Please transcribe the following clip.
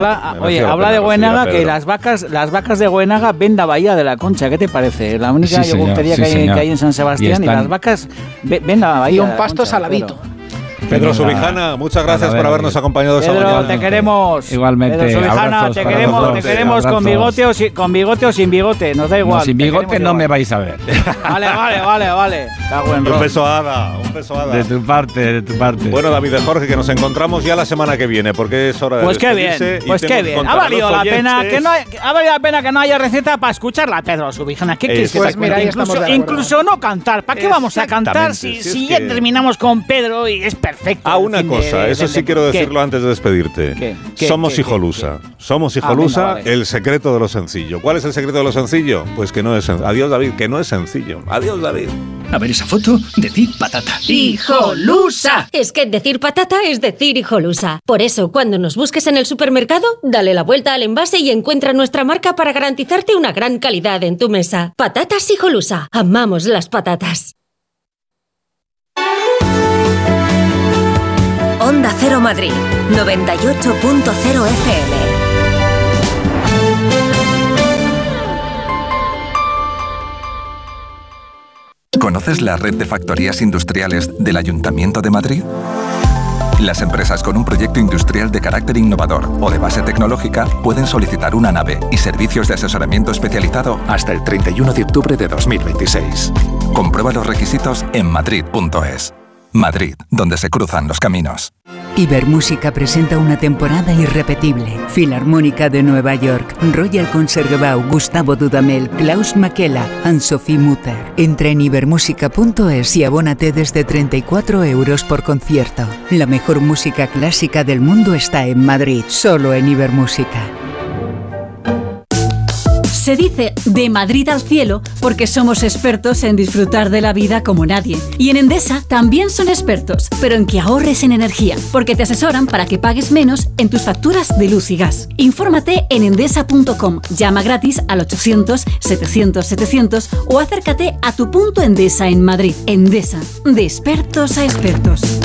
Oye, habla de Goenaga, que las vacas de Goenaga ven la bahía de la Concha. ¿Qué te parece? La única yogurtería que hay en San Sebastián y las vacas ven la bahía. Y un pasto saladito. Pedro Subijana, muchas gracias por habernos acompañado esta mañana. Pedro, te queremos. Igualmente. Pedro Subijana, te queremos con bigote o sin bigote, nos da igual. No, sin bigote no me vais a ver. Vale. Un beso a Ada. De tu parte. Bueno, David de Jorge, que nos encontramos ya la semana que viene, porque es hora de despedirse. Pues qué bien. Ha valido la pena que no haya receta para escucharla a Pedro Subijana. ¿Qué quieres que te cuente? Incluso no cantar. ¿Para qué vamos a cantar si ya terminamos con Pedro y es perfecto? Una cosa, eso sí quiero decirlo antes de despedirte. Somos Hijolusa. Somos Hijolusa, vale. El secreto de lo sencillo. ¿Cuál es el secreto de lo sencillo? Pues que no es sencillo. Adiós, David, que no es sencillo. Adiós, David. A ver esa foto, decir patata. ¡Hijolusa! Es que decir patata es decir Hijolusa. Por eso, cuando nos busques en el supermercado, dale la vuelta al envase y encuentra nuestra marca para garantizarte una gran calidad en tu mesa. Patatas Hijolusa. Amamos las patatas. Onda Cero Madrid, 98.0 FM. ¿Conoces la red de factorías industriales del Ayuntamiento de Madrid? Las empresas con un proyecto industrial de carácter innovador o de base tecnológica pueden solicitar una nave y servicios de asesoramiento especializado hasta el 31 de octubre de 2026. Comprueba los requisitos en madrid.es. Madrid, donde se cruzan los caminos. Ibermúsica presenta una temporada irrepetible. Filarmónica de Nueva York, Royal Concertgebouw, Gustavo Dudamel, Klaus Makela, Anne-Sophie Mutter. Entra en ibermúsica.es y abónate desde 34 € por concierto. La mejor música clásica del mundo está en Madrid, solo en Ibermúsica. Se dice de Madrid al cielo porque somos expertos en disfrutar de la vida como nadie. Y en Endesa también son expertos, pero en que ahorres en energía, porque te asesoran para que pagues menos en tus facturas de luz y gas. Infórmate en endesa.com, llama gratis al 800-700-700 o acércate a tu punto Endesa en Madrid. Endesa, de expertos a expertos.